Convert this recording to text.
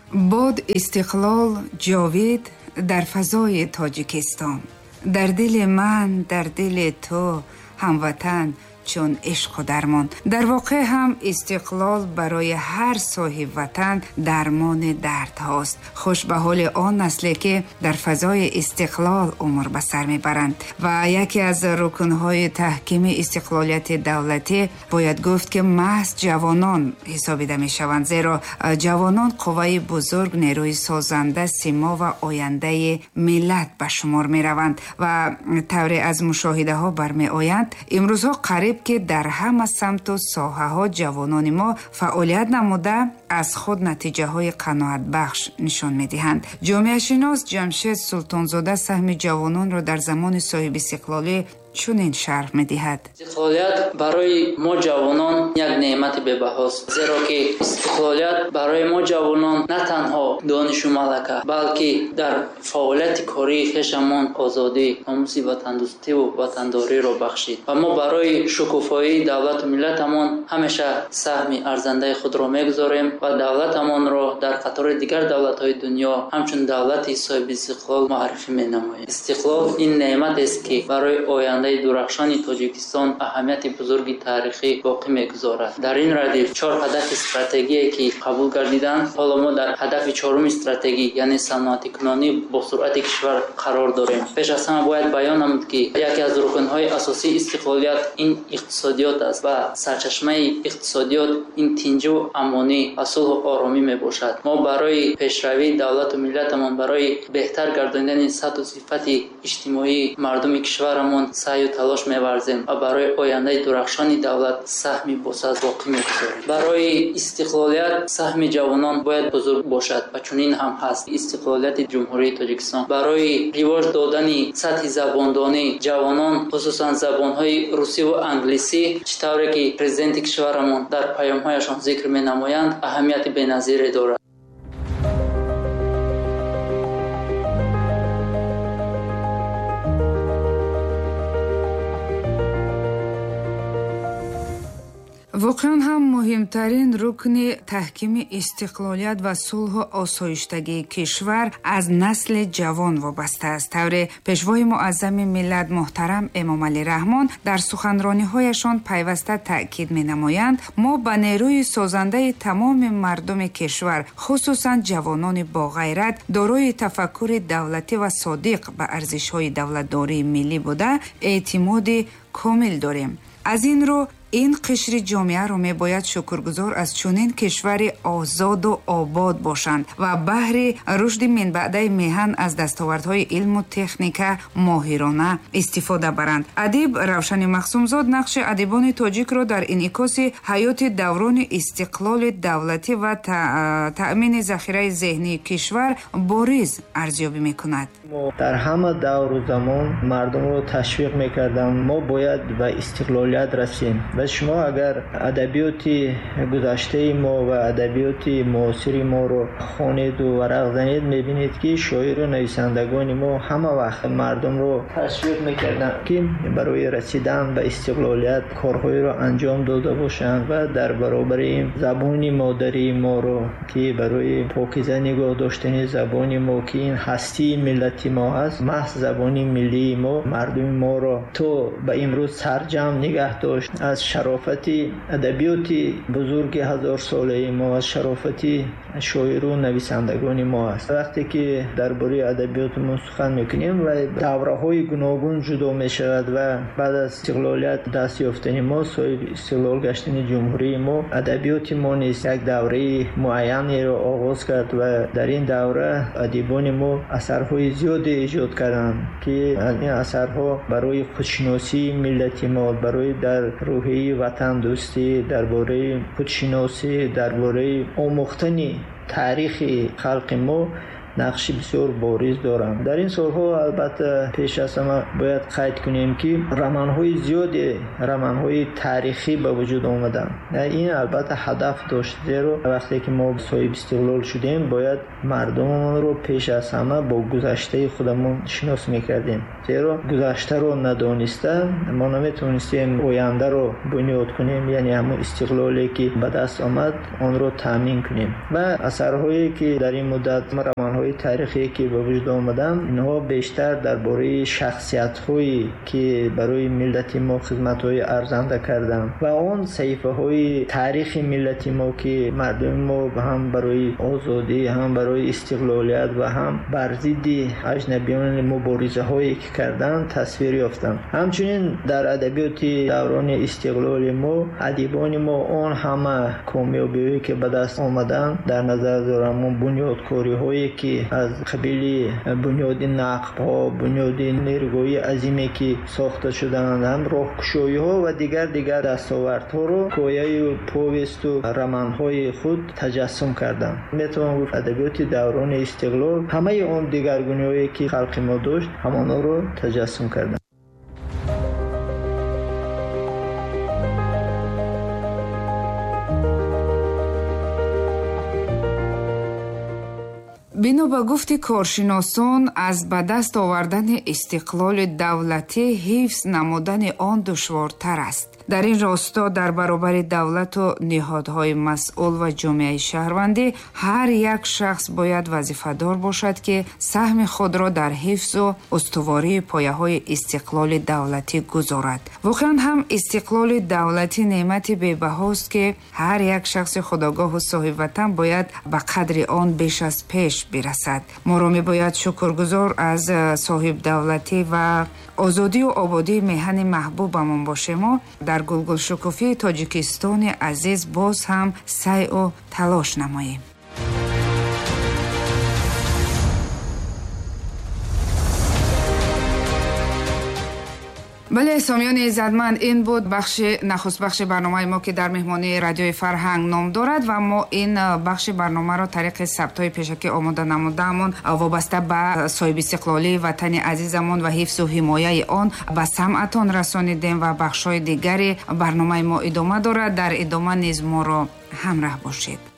باد استقلال جاوید در فضای تاجیکستان. در دل من، در دل تو هموطن چون عشق و درمان. در واقع هم استقلال برای هر صاحب وطن درمان درد هاست. خوش به حال آن نسلی که در فضای استقلال عمر به سر میبرند و یکی از رکنهای تحکیم استقلالیت دولتی باید گفت که محض جوانان حسابیده می شوند، زیرا جوانان قوه بزرگ، نیروی سازنده، سیما و آینده ملت به شمار می روند و طوری از مشاهده ها برمی آیند امروزها قریب که در همه سمت و ساحه ها جوانان ما فعالیت نموده از خود نتیجه های قناعت بخش نشان می دهند. جامعه شناس جمشید سلطانزاده سهم جوانان را در زمان صاحب استقلالی چنین شرح می دهد. استقلالیت برای ما جوانان یک نعمت به‌بهاست، زیرا که استقلالیت برای ما جوانان نه تنها دانش و ملکه، بلکه در فعالیت کاری خویشمان آزادی، ناموس وطندوستی و وطنداری را بخشید و ما برای شکوفایی دولت و ملتمان همیشه سهم ارزنده خود را میگذاریم و دولتمان را در قطار دیگر دولت‌های دنیا همچون دولت صاحب استقلال معرفی می‌نماییم. استقلال این نعمت است که برای آینده درخشان تاجیکستان اهمیت بزرگی تاریخی باقی می‌گذارد. در این ردیف 4 هدف استراتژیکی که قبول گردیدند، حالا ما در هدف 4 استراتژی یعنی صنعتی کنانی با سرعت کشور قرار داریم. پیش از همه باید بیان نمود که یکی از رکن‌های اساسی استقلالیت این اقتصادیات است و سرچشمه اقتصادیات این تنجه و امانی و صلح و آرامی میباشد. ما برای پیشروی دولت و ملتمان، برای بهتر گرداندن سطح و صفت اجتماعی مردم کشورمان سعی و تلاش می‌ورزیم و برای آینده درخشان دولت سهمی بساز باقی می‌گذاریم. برای استقلالیت سهم جوانان باید بزرگ باشد و چنین هم هست. استقلالیت جمهوری تاجیکستان برای رواج دادن سطح زباندانی جوانان، خصوصا زبان‌های روسی و انگلیسی، چطوری که پرزیدنت کشورمان در پیام‌هایشان ذکر می‌نمایند، اهمیت بی‌نظیری دارد. واقعا هم مهمترین رکن تحکیم استقلالیت و صلح و آسایشتگی کشور از نسل جوان وابسته است. طور پیشوای معظم ملت محترم امام علی رحمان در سخنرانی‌هایشان پیوسته تأکید می‌نمایند ما به نیروی سازنده تمام مردم کشور، خصوصا جوانان با غیرت دارای تفکر دولتی و صادق به ارزش‌های دولتداری ملی بوده اعتماد کامل داریم. از این رو این قشر جامعه را می باید شکرگزار از چنین کشور آزاد و آباد باشند و بهر رشد من بعده میهن از دستاوردهای علم و تکنیک ماهرانه استفاده برند. ادیب روشن مخصومزاد نقش ادیبان تاجیک را در انعکاس حیات دوران استقلال دولتی و تأمین ذخیره ذهنی کشور بارز ارزیابی میکند. در همه دور و زمان مردم را تشویق میکردم ما باید به استقلالیت رسیم. و شما اگر ادبیات گذشته ما و ادبیات معاصر ما رو خوانید و ورق زنید میبینید که شاعر و نویسندگان ما همه وقت مردم رو تشویق میکردن که برای رسیدن به استقلالیت کارهایی رو انجام داده باشند و در برابر زبان مادری ما رو که برای پاکیزه نگاه داشتن زبان ما که این هستی ملتی ما هست، محض زبان ملی ما مردم ما رو تو به امروز سرجم نگه داشت. از شرافت ادبیات بزرگ 1000 ساله ما، از شرافت شاعر و نویسندگان ما است. وقتی که درباره ادبیات ما سخن میکنیم و دوره‌های گوناگون جدا میشود و بعد از استقلالیت دست یافتن ما، صاحب استقلال گشتن جمهوری ما، ادبیات ما نیز یک دوره معینی را آغاز کرد و در این دوره ادیبان ما اثرهای زیادی ایجاد کردند که این اثرها برای خودشناسی ملت ما، برای در روحیه وطن دوستی، درباره خودشناسی، درباره آموختن تاریخ خلق ما нақши бисёр бориз доранд. дар ин солҳо албатта пеш аз ҳама бояд қайд кунем ки романҳои зиёде романҳои таърихӣ ба вуҷуд омаданд. ин албатта ҳадаф дошт, зеро вақте ки мо соҳиби истиқлол шудем бояд мардумонро пеш аз ҳама бо гузаштаи худамон шинос мекардем. зеро гузаштаро надониста мо наметавонистем ояндаро бунёд кунем, яъне ҳамон истиқлоле ки ба даст омад онро таъмин кунем. ва асарҳое ки дар ин муддат романҳои таърихие ки ба вуҷуд омаданд, инҳо бештар дар бораи шахсиятҳое ки барои миллати мо хизматҳои арзанда карданд ва он саҳифаҳои таърихи миллати мо ки мардуми мо ҳам барои озодӣ, ҳам барои истиқлолият ва ҳам бар зидди аҷнабиён муборизаҳое ки карданд тасвир ёфтанд. ҳамчунин дар адабиёти даврони истиқлоли мо адибони мо он ҳама комёбиҳое ки ба даст омаданд дар назар дорам, бунёдкориҳое ки аз қабили бунёди нақбҳо, бунёди нерӯҳои азиме ки сохта шуданд, ҳам роҳкушоиҳо ва дигар дастовардҳоро ҳикояю повесту романҳои худ таҷассум карданд. метавон гуфт адабиёти даврони истиқлол ҳамаи он дигаргуниҳое ки халқи мо дошт ҳамонҳоро таҷассум карданд. бино ба гуфти коршиносон аз ба даст овардани истиқлоли давлатӣ ҳифз намудани он душвортар аст. дар ин росто дар баробари давлату ниҳодҳои масъул ва ҷомеаи шаҳрвандӣ ҳар як шахс бояд вазифадор бошад ки саҳми худро дар ҳифзу устувории пояҳои истиқлоли давлатӣ гузорад. воқеан ҳам истиқлоли давлатӣ неъмати бебаҳост ки ҳар як шахси худогоҳу соҳибватан бояд ба қадри он беш аз пеш бирасад. моро мебояд шукргузор аз соҳибдавлатӣ ва озодию ободии меҳани маҳбубамон бошемо. дар гулгулшукуфии тоҷикистони азиз боз ҳам сайъу талош намоем. бале сомиёни иззатманд, ин буд нахустбахши барномаи мо ки дар меҳмонии радиои Фарҳанг ном дорад ва мо ин бахши барномаро тариқи сабтҳои пешакӣ омода намудаамон вобаста ба соҳибистиқлолии ватани азизамон ва ҳифзу ҳимояи он ба самъатон расонидем ва бахшҳои дигари барномаи мо идома дорад. дар идома низ моро ҳамроҳ бошед.